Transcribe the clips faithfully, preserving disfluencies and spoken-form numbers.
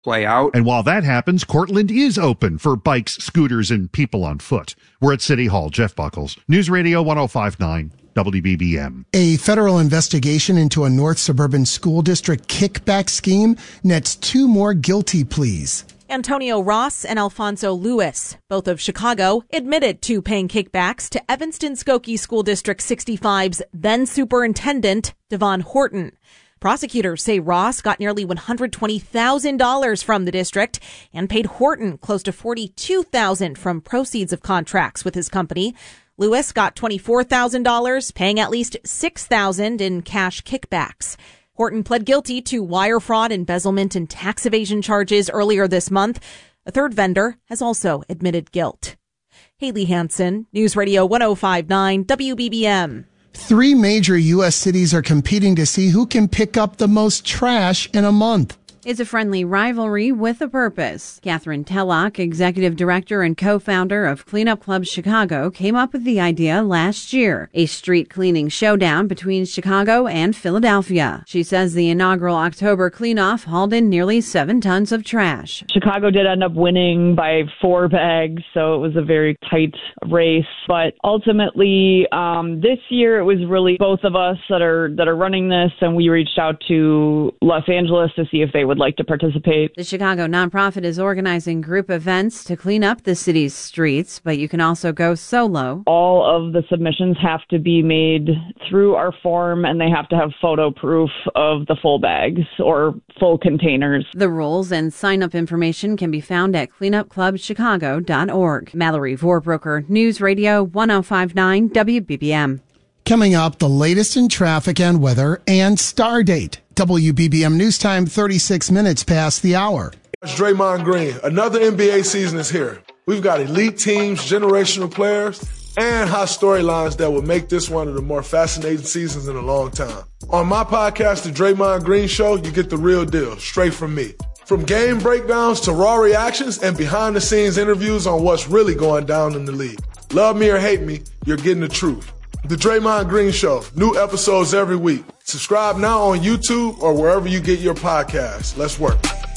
play out. And while that happens, Cortland is open for bikes, scooters, and people on foot. We're at City Hall. Jeff Buckles, News Radio one oh five point nine. W B B M. A federal investigation into a North Suburban School District kickback scheme nets two more guilty pleas. Antonio Ross and Alfonso Lewis, both of Chicago, admitted to paying kickbacks to Evanston-Skokie School District sixty-five's then superintendent, Devon Horton. Prosecutors say Ross got nearly one hundred twenty thousand dollars from the district and paid Horton close to forty-two thousand dollars from proceeds of contracts with his company. Lewis got twenty-four thousand dollars, paying at least six thousand dollars in cash kickbacks. Horton pled guilty to wire fraud, embezzlement, and tax evasion charges earlier this month. A third vendor has also admitted guilt. Haley Hansen, News Radio one oh five point nine W B B M. Three major U S cities are competing to see who can pick up the most trash in a month. It's a friendly rivalry with a purpose. Catherine Tellock, executive director and co-founder of Cleanup Club Chicago, came up with the idea last year, a street cleaning showdown between Chicago and Philadelphia. She says the inaugural October cleanoff hauled in nearly seven tons of trash. Chicago did end up winning by four bags, so it was a very tight race. But ultimately, um, this year it was really both of us that are that are running this, and we reached out to Los Angeles to see if they would would like to participate. The Chicago nonprofit is organizing group events to clean up the city's streets, but you can also go solo. All of the submissions have to be made through our form, and they have to have photo proof of the full bags or full containers. The rules and sign-up information can be found at cleanup club chicago dot org. Mallory Vorbroker, News Radio one oh five point nine W B B M. Coming up, the latest in traffic and weather and star date. W B B M News Time, thirty-six minutes past the hour. It's Draymond Green. Another N B A season is here. We've got elite teams, generational players, and hot storylines that will make this one of the more fascinating seasons in a long time. On my podcast, The Draymond Green Show, you get the real deal, straight from me. From game breakdowns to raw reactions and behind-the-scenes interviews on what's really going down in the league. Love me or hate me, you're getting the truth. The Draymond Green Show, new episodes every week. Subscribe now on YouTube or wherever you get your podcasts. Let's work.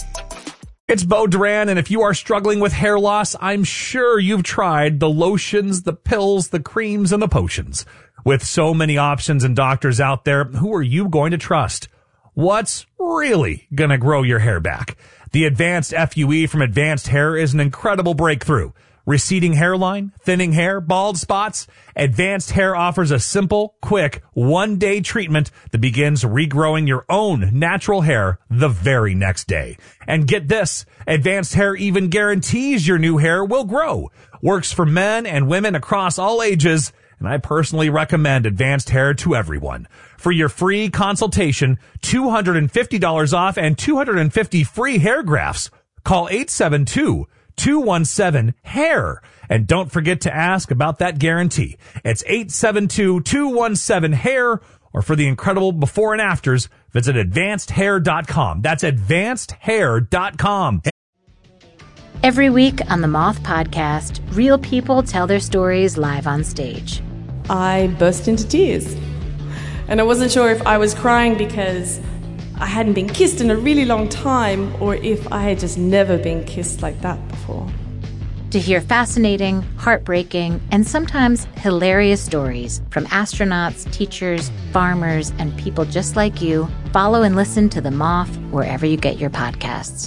It's Bo Duran, and if you are struggling with hair loss, I'm sure you've tried the lotions, the pills, the creams, and the potions. With so many options and doctors out there, who are you going to trust? What's really going to grow your hair back? The Advanced F U E from Advanced Hair is an incredible breakthrough. Receding hairline, thinning hair, bald spots. Advanced Hair offers a simple, quick, one-day treatment that begins regrowing your own natural hair the very next day. And get this, Advanced Hair even guarantees your new hair will grow. Works for men and women across all ages, and I personally recommend Advanced Hair to everyone. For your free consultation, two hundred fifty dollars off and two hundred fifty free hair grafts. Call eight seven two, two one seven, hair. And don't forget to ask about that guarantee. It's eight seven two, two one seven, hair. Or for the incredible before and afters, visit advanced hair dot com. That's advanced hair dot com. Every week on the Moth Podcast, real people tell their stories live on stage. I burst into tears. And I wasn't sure if I was crying because I hadn't been kissed in a really long time, or if I had just never been kissed like that before. To hear fascinating, heartbreaking, and sometimes hilarious stories from astronauts, teachers, farmers, and people just like you, follow and listen to The Moth wherever you get your podcasts.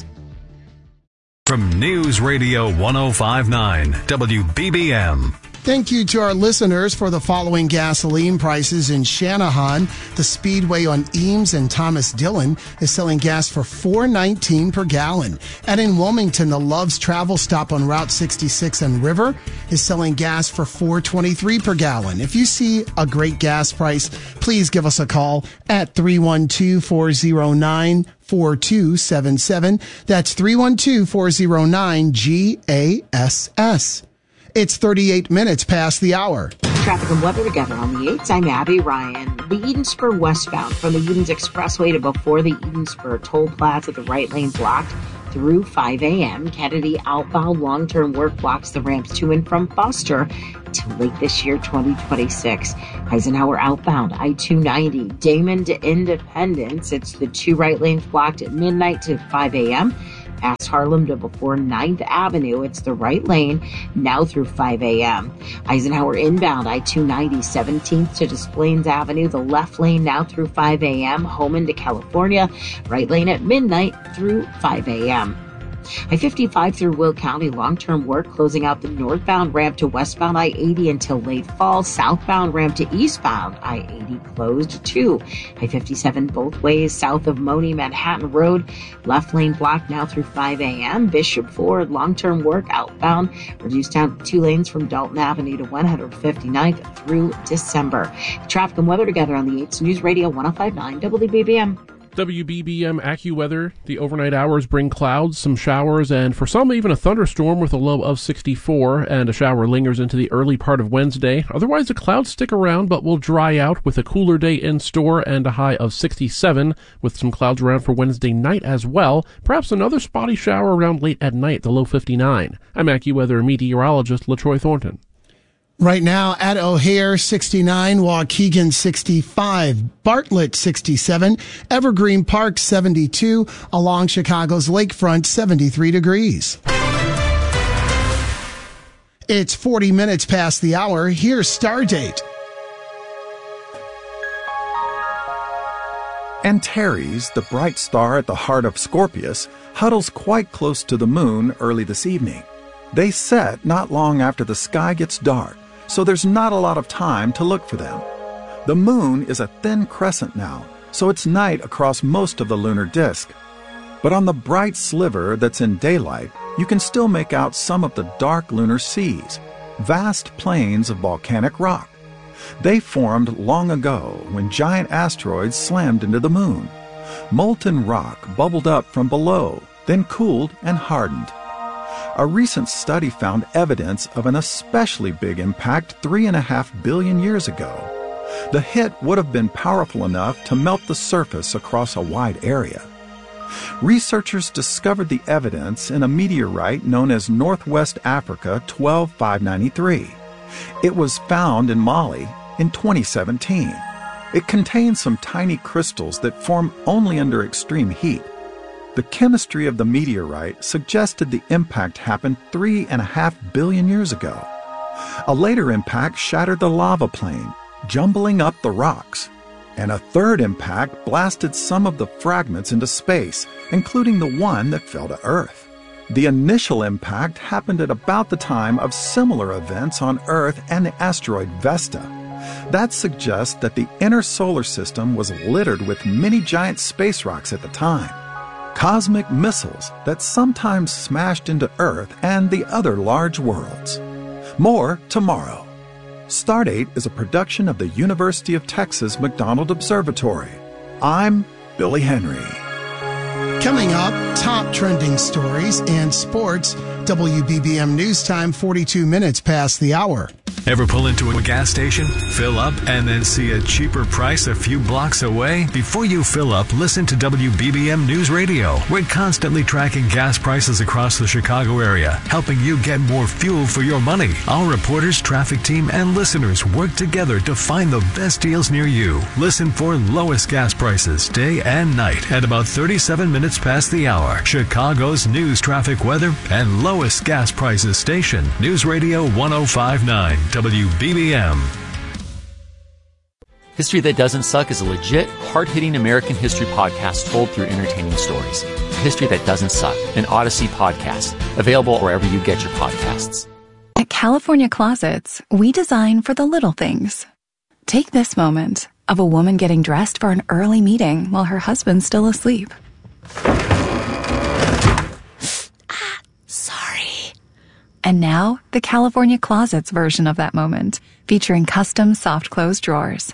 From News Radio one oh five point nine W B B M. Thank you to our listeners for the following gasoline prices in Shanahan. The Speedway on Eames and Thomas Dillon is selling gas for four nineteen per gallon. And in Wilmington, the Love's Travel Stop on Route sixty-six and River is selling gas for four twenty-three per gallon. If you see a great gas price, please give us a call at three one two, four oh nine, four two seven seven. That's three one two, four oh nine, G A S S. It's thirty-eight minutes past the hour. Traffic and weather together on the eights. I'm Abby Ryan. The Eden Spur westbound from the Edens Expressway to before the Eden Spur toll plaza, the right lane blocked through five a.m. Kennedy outbound long-term work blocks the ramps to and from Buster until late this year, twenty twenty-six. Eisenhower outbound, I two ninety, Damon to Independence. It's the two right lanes blocked at midnight to five a.m. Past Harlem to before ninth Avenue, it's the right lane now through five a.m. Eisenhower inbound I two ninety seventeenth to Des Plaines Avenue, the left lane now through five a.m. Home into California, right lane at midnight through five a.m. I fifty-five through Will County, long-term work closing out the northbound ramp to westbound I eighty until late fall. Southbound ramp to eastbound I eighty closed too. I fifty-seven both ways south of Moni Manhattan Road. Left lane blocked now through five a.m. Bishop Ford, long-term work outbound reduced down to two lanes from Dalton Avenue to one hundred fifty-ninth through December. Traffic and weather together on the eights News Radio one oh five point nine W B B M. W B B M AccuWeather. The overnight hours bring clouds, some showers, and for some even a thunderstorm with a low of sixty-four, and a shower lingers into the early part of Wednesday. Otherwise, the clouds stick around but will dry out with a cooler day in store and a high of sixty-seven, with some clouds around for Wednesday night as well. Perhaps another spotty shower around late at night, the low fifty-nine. I'm AccuWeather meteorologist LaTroy Thornton. Right now at O'Hare, sixty-nine, Waukegan, sixty-five, Bartlett, sixty-seven, Evergreen Park, seventy-two, along Chicago's lakefront, seventy-three degrees. It's forty minutes past the hour. Here's Stardate. Antares, the bright star at the heart of Scorpius, huddles quite close to the moon early this evening. They set not long after the sky gets dark, so there's not a lot of time to look for them. The moon is a thin crescent now, so it's night across most of the lunar disk. But on the bright sliver that's in daylight, you can still make out some of the dark lunar seas, vast plains of volcanic rock. They formed long ago when giant asteroids slammed into the moon. Molten rock bubbled up from below, then cooled and hardened. A recent study found evidence of an especially big impact three and a half billion years ago. The hit would have been powerful enough to melt the surface across a wide area. Researchers discovered the evidence in a meteorite known as Northwest Africa twelve five ninety-three. It was found in Mali in twenty seventeen. It contains some tiny crystals that form only under extreme heat. The chemistry of the meteorite suggested the impact happened three and a half billion years ago. A later impact shattered the lava plain, jumbling up the rocks. And a third impact blasted some of the fragments into space, including the one that fell to Earth. The initial impact happened at about the time of similar events on Earth and the asteroid Vesta. That suggests that the inner solar system was littered with many giant space rocks at the time. Cosmic missiles that sometimes smashed into Earth and the other large worlds. More tomorrow. Stardate is a production of the University of Texas McDonald Observatory. I'm Billy Henry. Coming up, top trending stories and sports. W B B M News Time, forty-two minutes past the hour. Ever pull into a gas station, fill up, and then see a cheaper price a few blocks away? Before you fill up, listen to W B B M News Radio. We're constantly tracking gas prices across the Chicago area, helping you get more fuel for your money. Our reporters, traffic team, and listeners work together to find the best deals near you. Listen for lowest gas prices day and night at about thirty-seven minutes past the hour. Chicago's news, traffic, weather, and lowest gas prices station. News Radio one oh five point nine. W B B M. History That Doesn't Suck is a legit, hard-hitting American history podcast told through entertaining stories. History That Doesn't Suck, an Odyssey podcast, available wherever you get your podcasts. At California Closets, we design for the little things. Take this moment of a woman getting dressed for an early meeting while her husband's still asleep. And now, the California Closets version of that moment, featuring custom soft close drawers.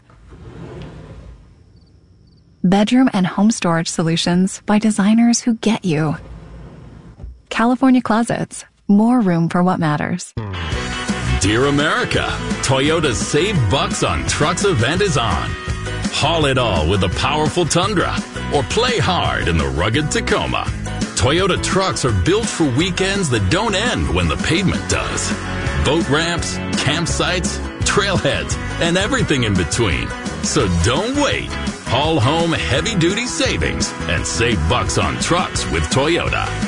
Bedroom and home storage solutions by designers who get you. California Closets, more room for what matters. Dear America, Toyota's Save Bucks on Trucks event is on. Haul it all with the powerful Tundra, or play hard in the rugged Tacoma. Toyota trucks are built for weekends that don't end when the pavement does. Boat ramps, campsites, trailheads, and everything in between. So don't wait. Haul home heavy-duty savings and save bucks on trucks with Toyota.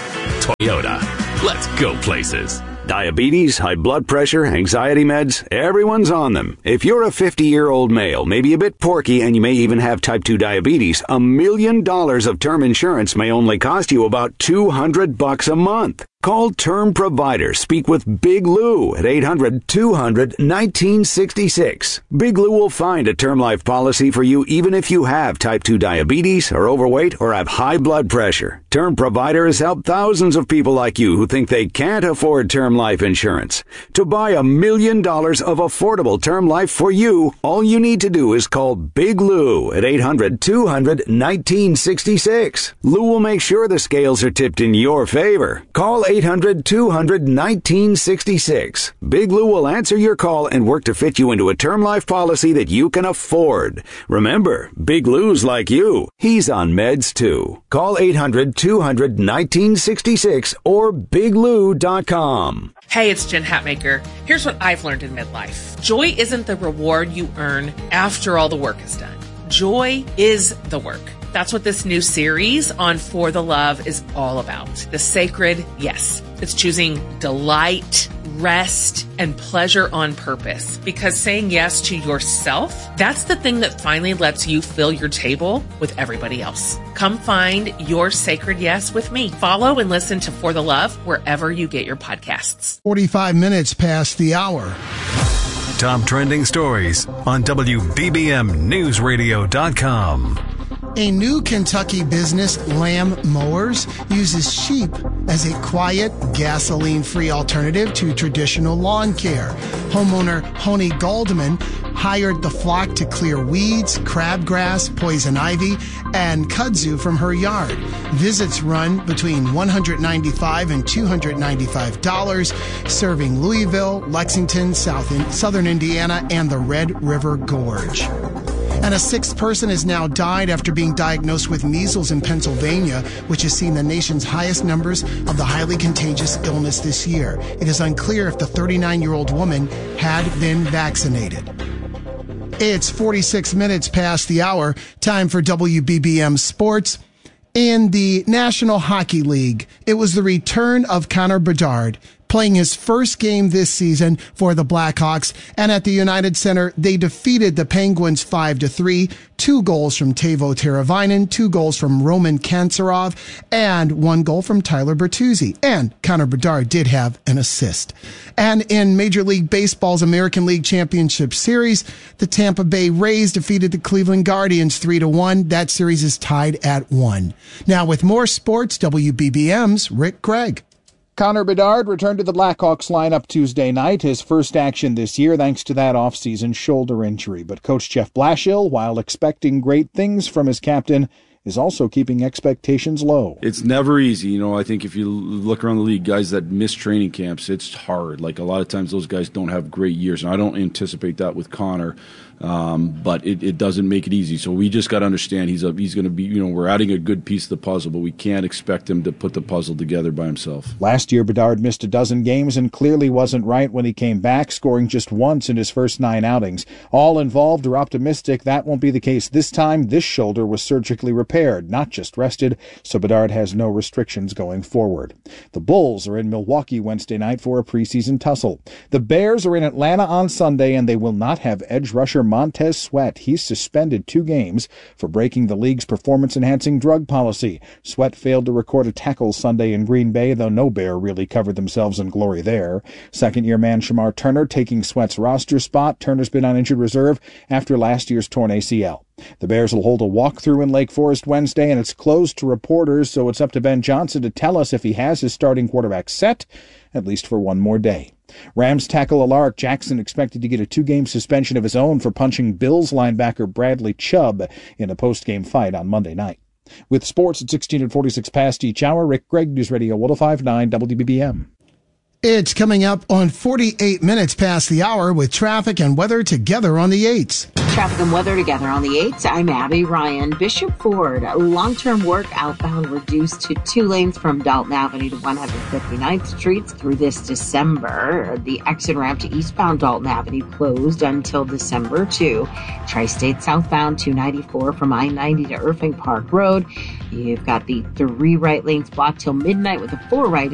Toyota. Let's go places. Diabetes, high blood pressure, anxiety meds, everyone's on them. If you're a fifty-year-old male, maybe a bit porky, and you may even have type two diabetes, a million dollars of term insurance may only cost you about two hundred bucks a month. Call Term Provider. Speak with Big Lou at eight hundred, two hundred, nineteen sixty-six. Big Lou will find a term life policy for you even if you have type two diabetes, are overweight, or have high blood pressure. Term Provider has helped thousands of people like you who think they can't afford term life insurance. To buy a million dollars of affordable term life for you, all you need to do is call Big Lou at eight hundred, two hundred, nineteen sixty-six. Lou will make sure the scales are tipped in your favor. Call eight hundred, two hundred, nineteen sixty-six. Big Lou will answer your call and work to fit you into a term life policy that you can afford. Remember, Big Lou's like you. He's on meds too. Call eight hundred, two hundred, nineteen sixty-six or big lou dot com. Hey, it's Jen Hatmaker. Here's what I've learned in midlife. Joy isn't the reward you earn after all the work is done. Joy is the work. That's what this new series on For the Love is all about. The sacred yes. It's choosing delight, rest, and pleasure on purpose. Because saying yes to yourself, that's the thing that finally lets you fill your table with everybody else. Come find your sacred yes with me. Follow and listen to For the Love wherever you get your podcasts. forty-five minutes past the hour. Top trending stories on W B B M News Radio dot com. A new Kentucky business, Lamb Mowers, uses sheep as a quiet, gasoline-free alternative to traditional lawn care. Homeowner Honey Goldman hired the flock to clear weeds, crabgrass, poison ivy, and kudzu from her yard. Visits run between one hundred ninety-five dollars and two hundred ninety-five dollars, serving Louisville, Lexington, South in, Southern Indiana, and the Red River Gorge. And a sixth person has now died after being diagnosed with measles in Pennsylvania, which has seen the nation's highest numbers of the highly contagious illness this year. It is unclear if the thirty-nine-year-old woman had been vaccinated. It's forty-six minutes past the hour. Time for W B B M Sports. In the National Hockey League, it was the return of Connor Bedard, playing his first game this season for the Blackhawks, and at the United Center, they defeated the Penguins five to three. Two goals from Teuvo Teravainen, two goals from Roman Kantsarov, and one goal from Tyler Bertuzzi. And Connor Bedard did have an assist. And in Major League Baseball's American League Championship Series, the Tampa Bay Rays defeated the Cleveland Guardians three to one. That series is tied at one. Now with more sports, W B B M's Rick Gregg. Connor Bedard returned to the Blackhawks lineup Tuesday night, his first action this year thanks to that off-season shoulder injury. But Coach Jeff Blashill, while expecting great things from his captain, is also keeping expectations low. It's never easy. You know, I think if you look around the league, guys that miss training camps, it's hard. Like a lot of times those guys don't have great years, and I don't anticipate that with Connor. Um, but it, it doesn't make it easy. So we just got to understand he's a, he's going to be, you know, we're adding a good piece of the puzzle, but we can't expect him to put the puzzle together by himself. Last year, Bedard missed a dozen games and clearly wasn't right when he came back, scoring just once in his first nine outings. All involved are optimistic that won't be the case this time. This shoulder was surgically repaired, not just rested, so Bedard has no restrictions going forward. The Bulls are in Milwaukee Wednesday night for a preseason tussle. The Bears are in Atlanta on Sunday, and they will not have edge rusher Montez Sweat. He's suspended two games for breaking the league's performance-enhancing drug policy. Sweat failed to record a tackle Sunday in Green Bay, though no Bear really covered themselves in glory there. Second-year man Shamar Turner taking Sweat's roster spot. Turner's been on injured reserve after last year's torn A C L. The Bears will hold a walkthrough in Lake Forest Wednesday, and it's closed to reporters, so it's up to Ben Johnson to tell us if he has his starting quarterback set, at least for one more day. Rams tackle Alaric Jackson expected to get a two-game suspension of his own for punching Bills linebacker Bradley Chubb in a post-game fight on Monday night. With sports at sixteen and forty-six past each hour, Rick Gregg, News Radio one oh five point nine W B B M. It's coming up on forty-eight minutes past the hour with traffic and weather together on the eights. Traffic and weather together on the eights. I'm Abby Ryan. Bishop Ford, long-term work outbound reduced to two lanes from Dalton Avenue to one hundred fifty-ninth Street through this December. The exit ramp to eastbound Dalton Avenue closed until December second. Tri-State southbound two ninety-four from I ninety to Irving Park Road. You've got the three right lanes blocked till midnight with a four right